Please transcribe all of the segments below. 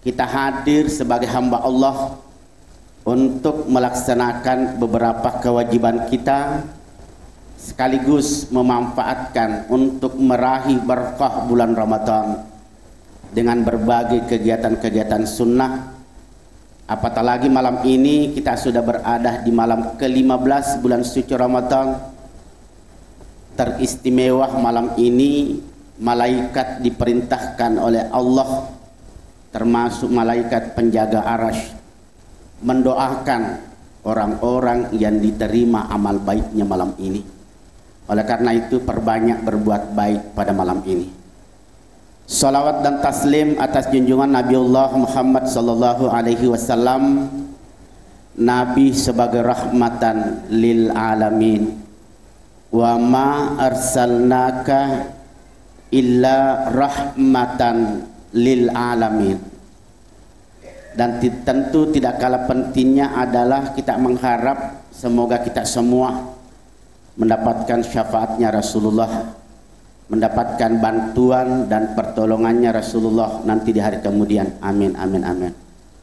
kita hadir sebagai hamba Allah untuk melaksanakan beberapa kewajiban kita, sekaligus memanfaatkan untuk meraih berkah bulan Ramadan dengan berbagai kegiatan-kegiatan sunnah. Apatah lagi malam ini kita sudah berada di malam ke-15 bulan suci Ramadan. Teristimewa malam ini malaikat diperintahkan oleh Allah, termasuk malaikat penjaga arasy, mendoakan orang-orang yang diterima amal baiknya malam ini. Oleh karena itu perbanyak berbuat baik pada malam ini. Salawat dan taslim atas junjungan Nabiullah Muhammad sallallahu alaihi wasallam, Nabi sebagai rahmatan lil alamin. Wa ma arsalnaka illa rahmatan lil alamin. Dan tentu tidak kalah pentingnya adalah kita mengharap semoga kita semua mendapatkan syafaatnya Rasulullah, mendapatkan bantuan dan pertolongannya Rasulullah nanti di hari kemudian. Amin, amin, amin.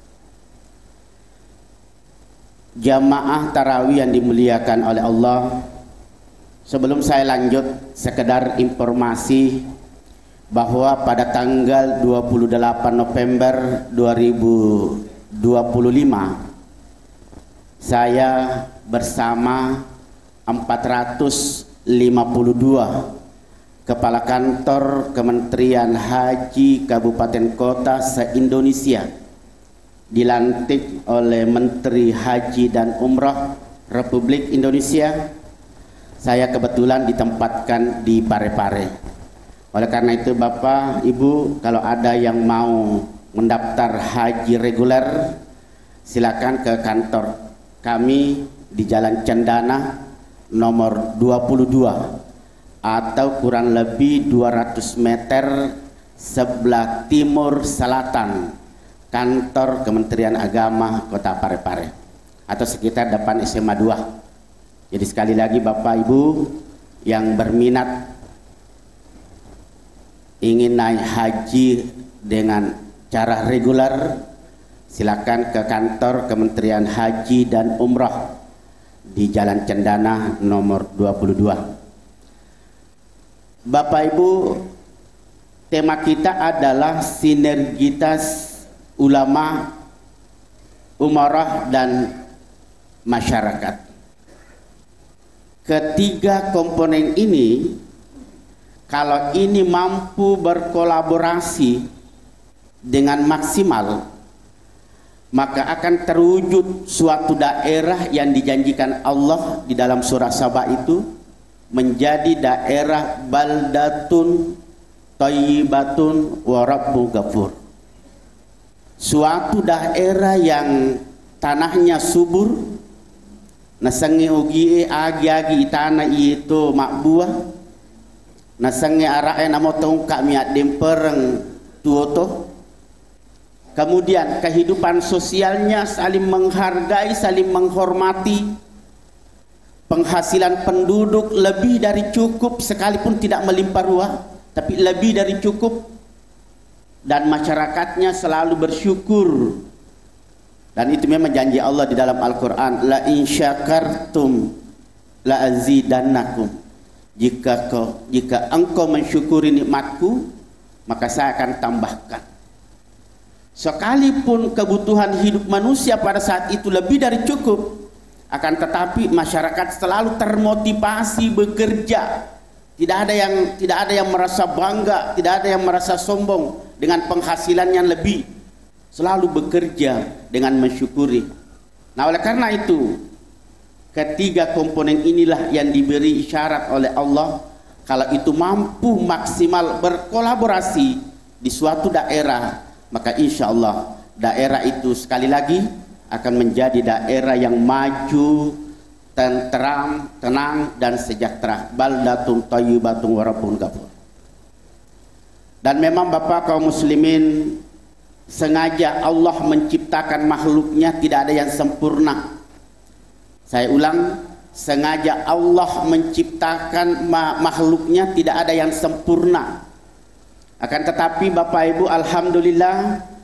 Jamaah tarawih yang dimuliakan oleh Allah, sebelum saya lanjut, sekedar informasi bahwa pada tanggal 28 November 2025 saya bersama 452 Kepala Kantor Kementerian Haji Kabupaten Kota se-Indonesia dilantik oleh Menteri Haji dan Umrah Republik Indonesia. Saya kebetulan ditempatkan di Parepare. Oleh karena itu Bapak, Ibu, kalau ada yang mau mendaftar haji reguler, silakan ke kantor kami di Jalan Cendana nomor 22 atau kurang lebih 200 meter sebelah timur selatan kantor Kementerian Agama Kota Parepare, atau sekitar depan SMA 2. Jadi sekali lagi Bapak Ibu yang berminat ingin naik haji dengan cara reguler, silakan ke kantor Kementerian Haji dan Umrah di Jalan Cendana nomor 22. Bapak Ibu, tema kita adalah sinergitas ulama, umarah dan masyarakat. Ketiga komponen ini kalau ini mampu berkolaborasi dengan maksimal, maka akan terwujud suatu daerah yang dijanjikan Allah di dalam surah Saba itu menjadi daerah baldatun thayyibatun wa rabbun ghafur. Suatu daerah yang tanahnya subur, nasangi ugi agi-agi tanah itu makbuah, nasangi arae namo tongkak miat dempereng tuoto. Kemudian kehidupan sosialnya saling menghargai, saling menghormati. Penghasilan penduduk lebih dari cukup, sekalipun tidak melimpah ruah, tapi lebih dari cukup. Dan masyarakatnya selalu bersyukur. Dan itu memang janji Allah di dalam Al-Quran, la in syakartum la azidannakum. Jika engkau mensyukuri nikmatku, maka saya akan tambahkan. Sekalipun kebutuhan hidup manusia pada saat itu lebih dari cukup, akan tetapi masyarakat selalu termotivasi bekerja. Tidak ada yang merasa bangga, tidak ada yang merasa sombong dengan penghasilan yang lebih. Selalu bekerja dengan mensyukuri. Nah, oleh karena itu, ketiga komponen inilah yang diberi isyarat oleh Allah kalau itu mampu maksimal berkolaborasi di suatu daerah, maka insya Allah daerah itu sekali lagi akan menjadi daerah yang maju, tenteram, tenang dan sejahtera. Baldatun thayyibatun wa rabbun ghafur. Dan memang Bapak kaum muslimin, sengaja Allah menciptakan makhluknya tidak ada yang sempurna. Saya ulang, sengaja Allah menciptakan makhluknya tidak ada yang sempurna. Akan tetapi Bapak Ibu, alhamdulillah